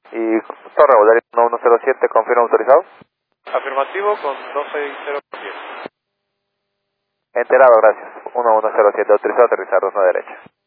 Y Torre, Volaris 1107, confirma autorizado. Afirmativo con 260 pies. Enterado, gracias. 1107, autorizado a aterrizar, 2 derecha.